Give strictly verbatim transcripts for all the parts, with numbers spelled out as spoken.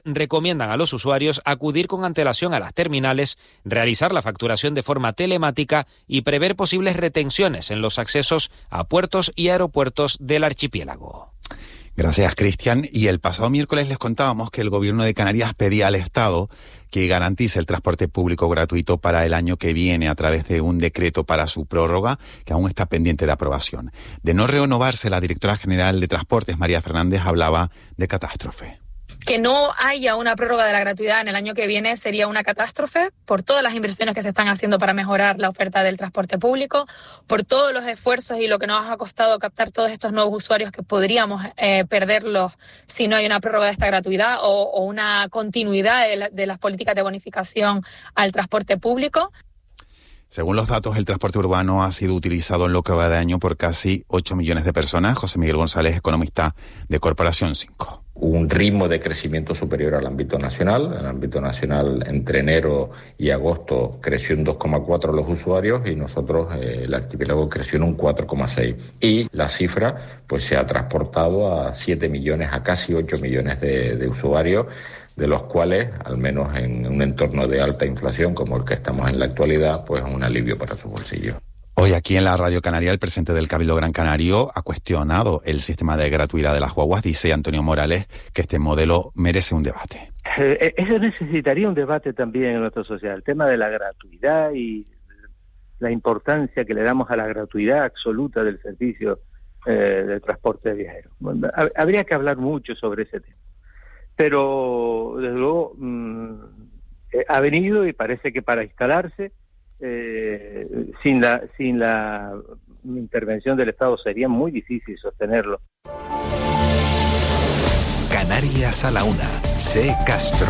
recomiendan a los usuarios acudir con antelación a las terminales, realizar la facturación de forma telemática y prever posibles retenciones en los accesos a puertos y aeropuertos del archipiélago. Gracias, Cristian. Y el pasado miércoles les contábamos que el Gobierno de Canarias pedía al Estado que garantice el transporte público gratuito para el año que viene a través de un decreto para su prórroga, que aún está pendiente de aprobación. De no renovarse, la directora general de Transportes, María Fernández, hablaba de catástrofe. Que no haya una prórroga de la gratuidad en el año que viene sería una catástrofe por todas las inversiones que se están haciendo para mejorar la oferta del transporte público, por todos los esfuerzos y lo que nos ha costado captar todos estos nuevos usuarios que podríamos eh, perderlos si no hay una prórroga de esta gratuidad o, o una continuidad de, la, de las políticas de bonificación al transporte público. Según los datos, el transporte urbano ha sido utilizado en lo que va de año por casi ocho millones de personas. José Miguel González, economista de Corporación cinco. Un ritmo de crecimiento superior al ámbito nacional. En el ámbito nacional, entre enero y agosto, creció en dos coma cuatro los usuarios y nosotros, eh, el archipiélago, creció en un cuatro coma seis. Y la cifra pues se ha transportado a siete millones, a casi ocho millones de, de usuarios, de los cuales, al menos en un entorno de alta inflación como el que estamos en la actualidad, pues es un alivio para su bolsillo. Hoy aquí en la Radio Canaria, el presidente del Cabildo Gran Canario ha cuestionado el sistema de gratuidad de las guaguas. Dice Antonio Morales que este modelo merece un debate. Eh, eso necesitaría un debate también en nuestra sociedad. El tema de la gratuidad y la importancia que le damos a la gratuidad absoluta del servicio eh, de transporte de viajeros. Bueno, habría que hablar mucho sobre ese tema. Pero, desde luego, mmm, eh, ha venido y parece que para instalarse. Eh, sin la sin la intervención del Estado sería muy difícil sostenerlo. Canarias a la una. C. Castro.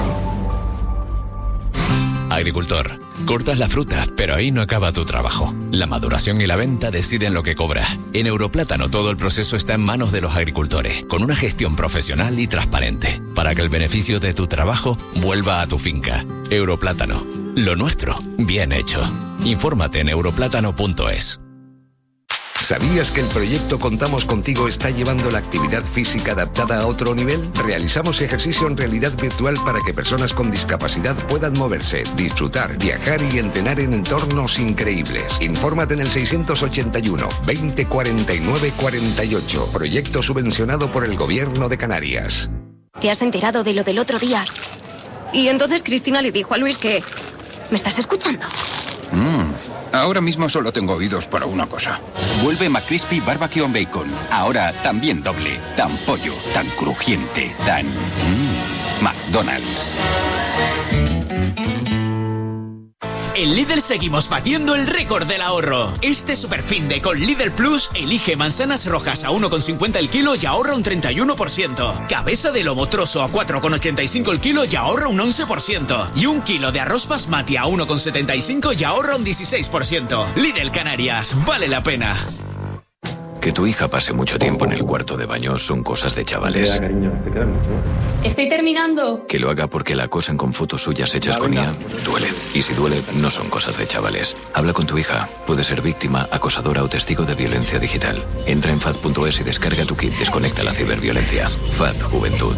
Agricultor, cortas la fruta, pero ahí no acaba tu trabajo. La maduración y la venta deciden lo que cobras. En Europlátano todo el proceso está en manos de los agricultores, con una gestión profesional y transparente, para que el beneficio de tu trabajo vuelva a tu finca. Europlátano, lo nuestro, bien hecho. Infórmate en europlátano punto es. ¿Sabías que el proyecto Contamos Contigo está llevando la actividad física adaptada a otro nivel? Realizamos ejercicio en realidad virtual para que personas con discapacidad puedan moverse, disfrutar, viajar y entrenar en entornos increíbles. Infórmate en el seiscientos ochenta y uno, veinte cuarenta y nueve cuarenta y ocho. Proyecto subvencionado por el Gobierno de Canarias. ¿Te has enterado de lo del otro día? Y entonces Cristina le dijo a Luis que... ¿Me estás escuchando? Mm, ahora mismo solo tengo oídos para una cosa. Vuelve McCrispy Barbecue and Bacon. Ahora también doble. Tan pollo, tan crujiente, tan... Mm, McDonald's. En Lidl seguimos batiendo el récord del ahorro. Este superfinde con Lidl Plus, elige manzanas rojas a uno con cincuenta el kilo y ahorra un treinta y uno por ciento. Cabeza de lomo trozo a cuatro con ochenta y cinco el kilo y ahorra un once por ciento. Y un kilo de arroz basmati a uno con setenta y cinco y ahorra un dieciséis por ciento. Lidl Canarias, vale la pena. Que tu hija pase mucho tiempo en el cuarto de baño son cosas de chavales. Estoy terminando. Que lo haga porque la acosan con fotos suyas hechas con I A duele. Y si duele, no son cosas de chavales. Habla con tu hija. Puede ser víctima, acosadora o testigo de violencia digital. Entra en F A D punto es y descarga tu kit Desconecta la ciberviolencia. F A D Juventud.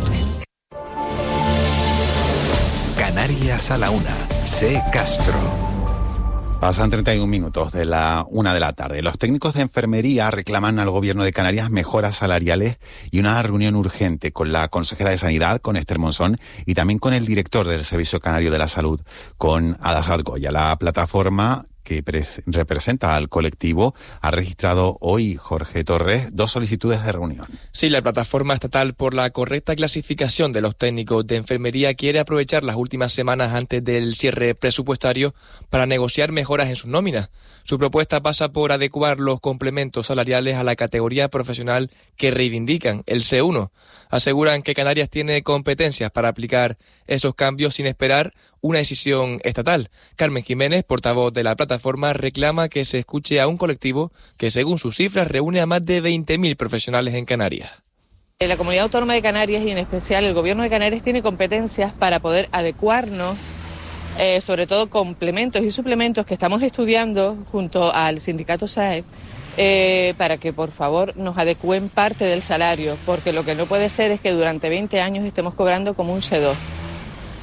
Canarias a la una. C. Castro. Pasan treinta y un minutos de la una de la tarde. Los técnicos de enfermería reclaman al Gobierno de Canarias mejoras salariales y una reunión urgente con la consejera de Sanidad, con Esther Monzón, y también con el director del Servicio Canario de la Salud, con Adasad Goya. La plataforma que representa al colectivo ha registrado hoy, Jorge Torres, dos solicitudes de reunión. Sí, la Plataforma Estatal por la Correcta Clasificación de los Técnicos de Enfermería quiere aprovechar las últimas semanas antes del cierre presupuestario para negociar mejoras en sus nóminas. Su propuesta pasa por adecuar los complementos salariales a la categoría profesional que reivindican, el C uno. Aseguran que Canarias tiene competencias para aplicar esos cambios sin esperar una decisión estatal. Carmen Jiménez, portavoz de la plataforma, reclama que se escuche a un colectivo que, según sus cifras, reúne a más de veinte mil profesionales en Canarias. La Comunidad Autónoma de Canarias y en especial el Gobierno de Canarias tiene competencias para poder adecuarnos, eh, sobre todo complementos y suplementos que estamos estudiando junto al sindicato S A E, eh, para que por favor nos adecúen parte del salario, porque lo que no puede ser es que durante veinte años estemos cobrando como un C dos.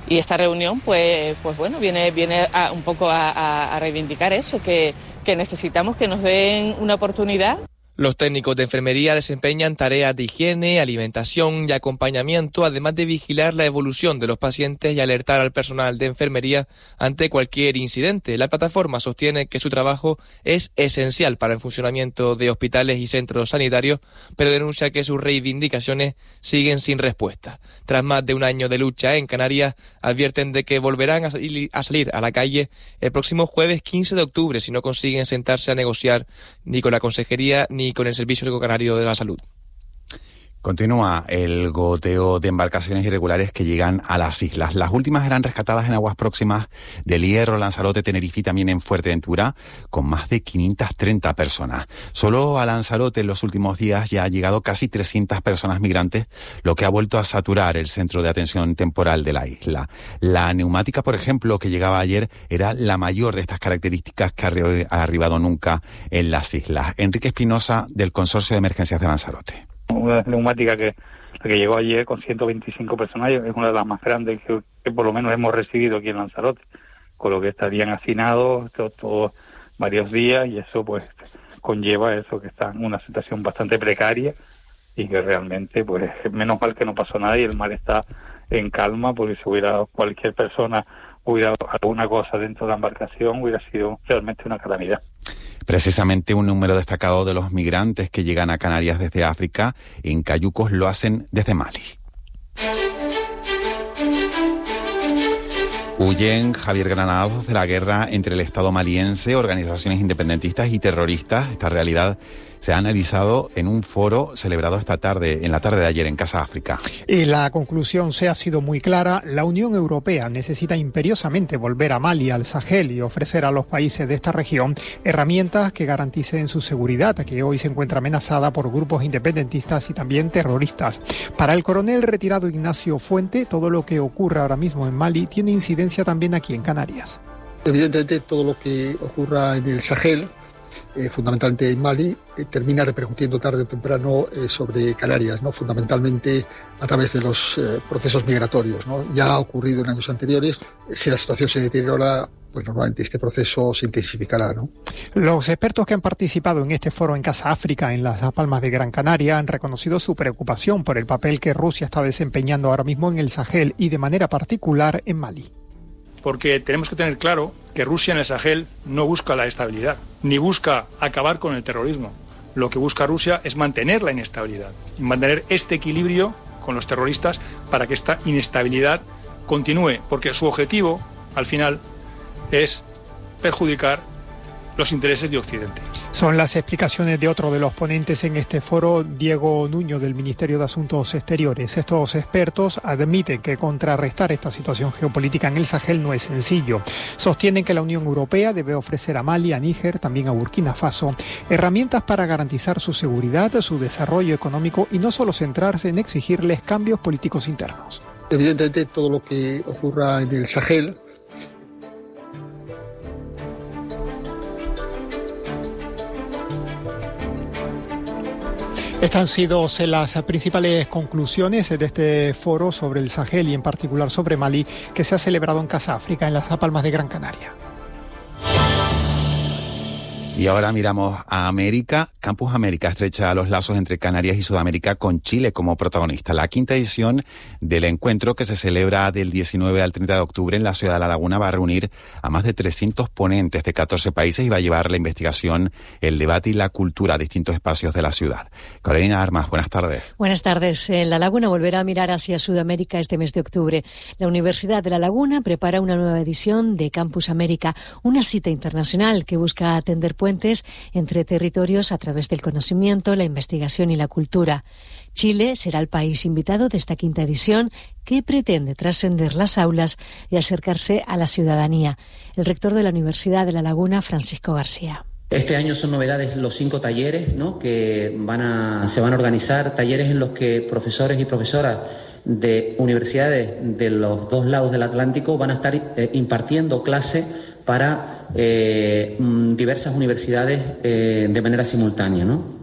Y esta reunión, pues, pues bueno, viene, viene a, un poco a, a, a reivindicar eso, que, que necesitamos que nos den una oportunidad. Los técnicos de enfermería desempeñan tareas de higiene, alimentación y acompañamiento, además de vigilar la evolución de los pacientes y alertar al personal de enfermería ante cualquier incidente. La plataforma sostiene que su trabajo es esencial para el funcionamiento de hospitales y centros sanitarios, pero denuncia que sus reivindicaciones siguen sin respuesta. Tras más de un año de lucha en Canarias, advierten de que volverán a salir a la calle el próximo jueves quince de octubre si no consiguen sentarse a negociar ni con la consejería ni con el Servicio Canario de la Salud. Continúa el goteo de embarcaciones irregulares que llegan a las islas. Las últimas eran rescatadas en aguas próximas del Hierro, Lanzarote, Tenerife y también en Fuerteventura, con más de quinientas treinta personas. Solo a Lanzarote en los últimos días ya ha llegado casi trescientas personas migrantes, lo que ha vuelto a saturar el centro de atención temporal de la isla. La neumática, por ejemplo, que llegaba ayer, era la mayor de estas características que ha arribado nunca en las islas. Enrique Espinosa, del Consorcio de Emergencias de Lanzarote. Una neumática que, la que llegó ayer con ciento veinticinco personas es una de las más grandes que, que por lo menos hemos recibido aquí en Lanzarote, con lo que estarían hacinados todos todo, varios días, y eso pues conlleva eso, que está en una situación bastante precaria y que realmente pues menos mal que no pasó nada y el mar está en calma, porque si hubiera cualquier persona hubiera alguna cosa dentro de la embarcación hubiera sido realmente una calamidad. Precisamente un número destacado de los migrantes que llegan a Canarias desde África en cayucos lo hacen desde Mali. Huyen, Javier Granados, de la guerra entre el Estado maliense, organizaciones independentistas y terroristas. Esta realidad se ha analizado en un foro celebrado esta tarde, en la tarde de ayer, en Casa África. Y la conclusión se ha sido muy clara. La Unión Europea necesita imperiosamente volver a Mali, al Sahel, y ofrecer a los países de esta región herramientas que garanticen su seguridad, que hoy se encuentra amenazada por grupos independentistas y también terroristas. Para el coronel retirado Ignacio Fuente, todo lo que ocurre ahora mismo en Mali tiene incidencia también aquí en Canarias. Evidentemente, todo lo que ocurra en el Sahel, Eh, fundamentalmente en Mali, eh, termina repercutiendo tarde o temprano eh, sobre Canarias, ¿no? Fundamentalmente a través de los eh, procesos migratorios, ¿no? Ya ha ocurrido en años anteriores. Si la situación se deteriora, pues normalmente este proceso se intensificará, ¿no? Los expertos que han participado en este foro en Casa África, en las Palmas de Gran Canaria, han reconocido su preocupación por el papel que Rusia está desempeñando ahora mismo en el Sahel y de manera particular en Mali. Porque tenemos que tener claro que Rusia en el Sahel no busca la estabilidad, ni busca acabar con el terrorismo. Lo que busca Rusia es mantener la inestabilidad, y mantener este equilibrio con los terroristas para que esta inestabilidad continúe, porque su objetivo, al final, es perjudicar los intereses de Occidente. Son las explicaciones de otro de los ponentes en este foro, Diego Nuño, del Ministerio de Asuntos Exteriores. Estos expertos admiten que contrarrestar esta situación geopolítica en el Sahel no es sencillo. Sostienen que la Unión Europea debe ofrecer a Mali, a Níger, también a Burkina Faso, herramientas para garantizar su seguridad, su desarrollo económico y no solo centrarse en exigirles cambios políticos internos. Evidentemente, todo lo que ocurra en el Sahel Estas han sido las principales conclusiones de este foro sobre el Sahel y en particular sobre Mali, que se ha celebrado en Casa África, en las Palmas de Gran Canaria. Y ahora miramos a América. Campus América estrecha los lazos entre Canarias y Sudamérica con Chile como protagonista. La quinta edición del encuentro, que se celebra del diecinueve al treinta de octubre en la ciudad de La Laguna, va a reunir a más de trescientos ponentes de catorce países y va a llevar la investigación, el debate y la cultura a distintos espacios de la ciudad. Carolina Armas, buenas tardes. Buenas tardes. La Laguna volverá a mirar hacia Sudamérica este mes de octubre. La Universidad de La Laguna prepara una nueva edición de Campus América, una cita internacional que busca atender puentes entre territorios a través del conocimiento, la investigación y la cultura. Chile será el país invitado de esta quinta edición, que pretende trascender las aulas y acercarse a la ciudadanía. El rector de la Universidad de La Laguna, Francisco García. Este año son novedades los cinco talleres, ¿no?, que van a, se van a organizar, talleres en los que profesores y profesoras de universidades de los dos lados del Atlántico van a estar eh, impartiendo clases para eh, diversas universidades eh, de manera simultánea, ¿no?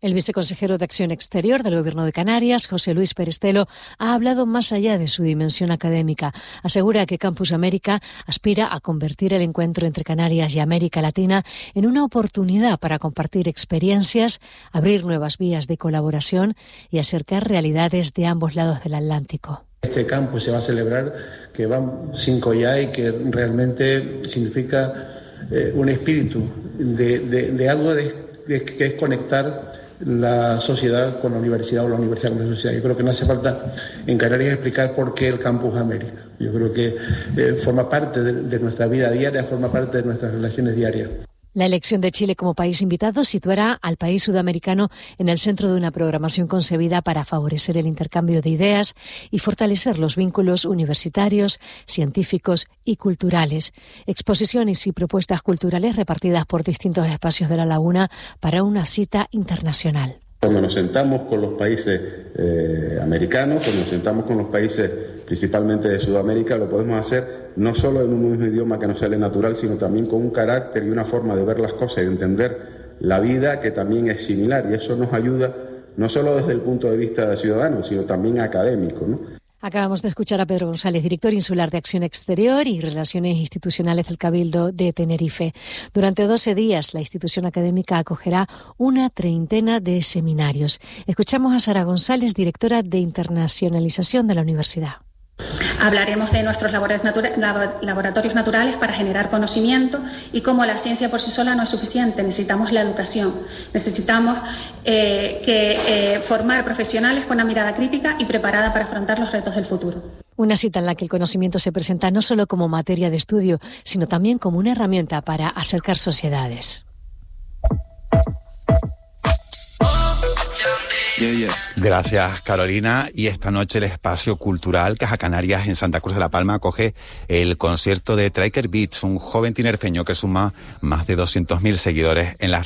El viceconsejero de Acción Exterior del Gobierno de Canarias, José Luis Perestelo, ha hablado más allá de su dimensión académica. Asegura que Campus América aspira a convertir el encuentro entre Canarias y América Latina en una oportunidad para compartir experiencias, abrir nuevas vías de colaboración y acercar realidades de ambos lados del Atlántico. Este campus se va a celebrar, que van cinco ya y que realmente significa eh, un espíritu de, de, de algo de, de, que es conectar la sociedad con la universidad o la universidad con la sociedad. Yo creo que no hace falta en Canarias explicar por qué el Campus América. Yo creo que eh, forma parte de, de nuestra vida diaria, forma parte de nuestras relaciones diarias. La elección de Chile como país invitado situará al país sudamericano en el centro de una programación concebida para favorecer el intercambio de ideas y fortalecer los vínculos universitarios, científicos y culturales. Exposiciones y propuestas culturales repartidas por distintos espacios de la laguna para una cita internacional. Cuando nos sentamos con los países eh, americanos, cuando nos sentamos con los países principalmente de Sudamérica, lo podemos hacer no solo en un mismo idioma que nos sale natural, sino también con un carácter y una forma de ver las cosas y de entender la vida que también es similar. Y eso nos ayuda no solo desde el punto de vista de ciudadano, sino también académico, ¿no? Acabamos de escuchar a Pedro González, director insular de Acción Exterior y Relaciones Institucionales del Cabildo de Tenerife. Durante doce días, la institución académica acogerá una treintena de seminarios. Escuchamos a Sara González, directora de Internacionalización de la universidad. Hablaremos de nuestros laboratorios naturales para generar conocimiento y cómo la ciencia por sí sola no es suficiente. Necesitamos la educación, necesitamos eh, que, eh, formar profesionales con una mirada crítica y preparada para afrontar los retos del futuro. Una cita en la que el conocimiento se presenta no solo como materia de estudio, sino también como una herramienta para acercar sociedades. Gracias, Carolina. Y esta noche el espacio cultural Caja Canarias en Santa Cruz de la Palma acoge el concierto de Triker Beats, un joven tinerfeño que suma más de doscientos mil seguidores en las